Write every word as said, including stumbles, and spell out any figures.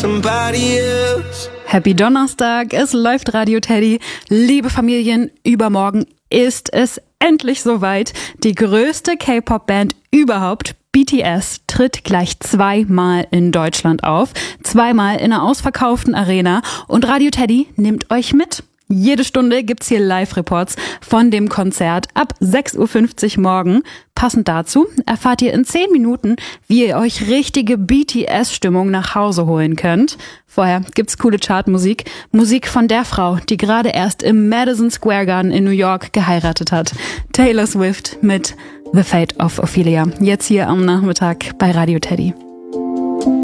somebody else. Happy Donnerstag, es läuft Radio Teddy. Liebe Familien, übermorgen ist es endlich soweit. Die größte K-Pop-Band überhaupt, B T S, tritt gleich zweimal in Deutschland auf. Zweimal in einer ausverkauften Arena. Und Radio Teddy nimmt euch mit. Jede Stunde gibt's hier Live-Reports von dem Konzert ab sechs Uhr fünfzig morgen. Passend dazu erfahrt ihr in zehn Minuten, wie ihr euch richtige B T S-Stimmung nach Hause holen könnt. Vorher gibt's coole Chartmusik. Musik von der Frau, die gerade erst im Madison Square Garden in New York geheiratet hat. Taylor Swift mit The Fate of Ophelia. Jetzt hier am Nachmittag bei Radio Teddy.